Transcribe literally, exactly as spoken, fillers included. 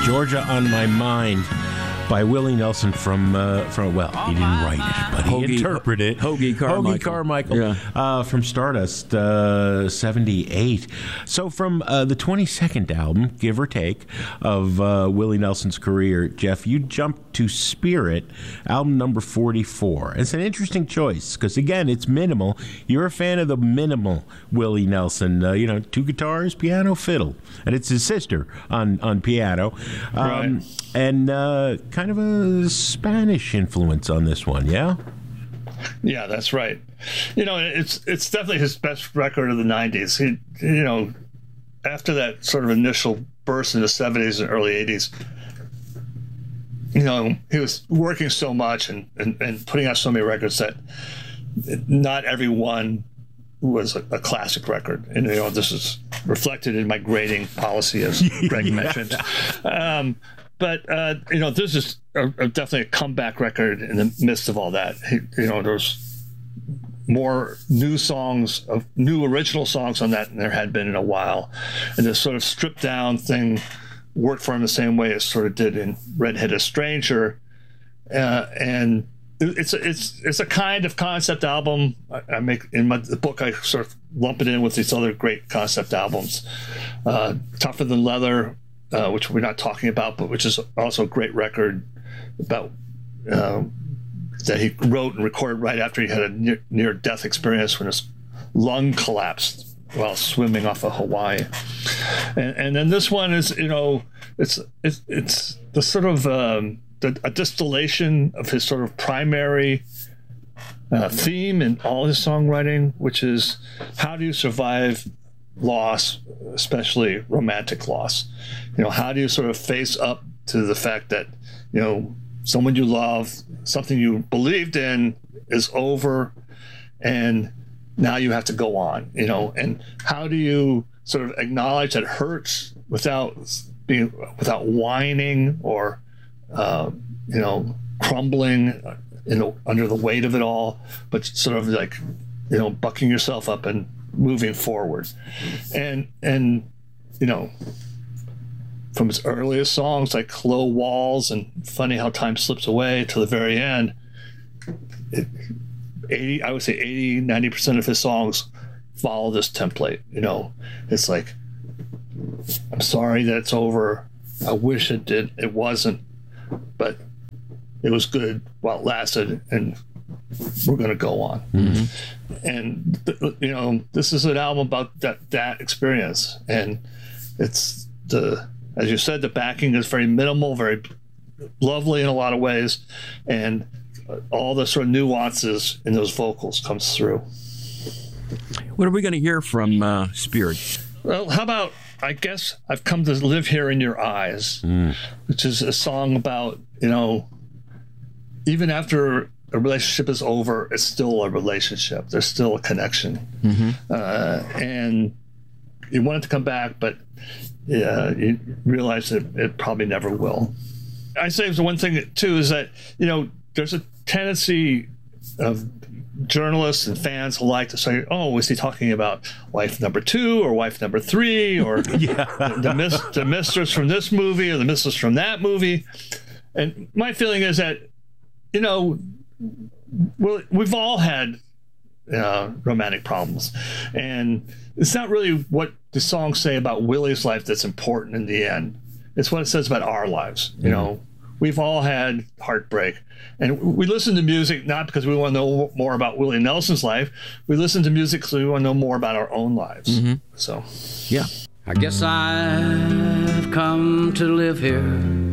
Georgia on My Mind by Willie Nelson from, uh, from well, he didn't write it, but he Hoagie, interpreted it. Hoagie Carmichael. Hoagie Carmichael Yeah. uh, from Stardust, uh, seventy-eight. So from uh, the twenty-second album, give or take, of uh, Willie Nelson's career, Jeff, you jumped to Spirit, album number forty-four. It's an interesting choice because, again, it's minimal. You're a fan of the minimal Willie Nelson, uh, you know, two guitars, piano, fiddle. And it's his sister on, on piano. Um, right. And uh, kind of a Spanish influence on this one, yeah? Yeah, that's right. You know, it's it's definitely his best record of the nineties. He, you know, after that sort of initial burst in the seventies and early eighties, you know, he was working so much and, and, and putting out so many records that not every one was a, a classic record. And, you know, this is reflected in my grading policy, as Greg Yeah. mentioned. Um, But, uh, you know, this is a, a definitely a comeback record in the midst of all that. He, you know, there's more new songs, of new original songs on that than there had been in a while. And this sort of stripped down thing worked for him the same way it sort of did in Red-Headed Stranger. Uh, and it's a, it's it's a kind of concept album. I, I make in my the book I sort of lump it in with these other great concept albums. Uh, Tougher Than Leather, Uh, which we're not talking about, but which is also a great record about uh, that he wrote and recorded right after he had a near, near-death experience when his lung collapsed while swimming off of Hawaii. And, and then this one is, you know, it's it's, it's the sort of um, the, a distillation of his sort of primary uh, theme in all his songwriting, which is how do you survive loss, especially romantic loss. You know, how do you sort of face up to the fact that, you know, someone you love, something you believed in is over, and now you have to go on, you know, and how do you sort of acknowledge that it hurts without being, without whining or, uh, you know, crumbling you know, under the weight of it all, but sort of like, you know, bucking yourself up and moving forward. And, and, you know, from his earliest songs like Low Walls and Funny How Time Slips Away to the very end, it, eighty, I would say eighty, ninety percent of his songs follow this template. You know, it's like, I'm sorry that it's over. I wish it did. It wasn't, but it was good while it lasted, and we're going to go on. Mm-hmm. And, you know, this is an album about that, that experience. And it's the, as you said, the backing is very minimal, very lovely in a lot of ways. And all the sort of nuances in those vocals comes through. What are we going to hear from uh, Spirit? Well, how about, I guess, I've Come to Live Here in Your Eyes, mm. which is a song about, you know, even after a relationship is over, it's still a relationship. There's still a connection. Mm-hmm. Uh, and you want it to come back, but yeah, you realize that it probably never will. I say the one thing, too, is that, you know, there's a tendency of journalists and fans alike to say, oh, is he talking about wife number two or wife number three or yeah. the, the, mis- the mistress from this movie or the mistress from that movie? And my feeling is that, you know, well, we've all had uh, romantic problems. And it's not really what the songs say about Willie's life that's important in the end. It's what it says about our lives. You mm-hmm. know, we've all had heartbreak. And we listen to music not because we want to know more about Willie Nelson's life. We listen to music because we want to know more about our own lives. Mm-hmm. So, yeah. I guess I've come to live here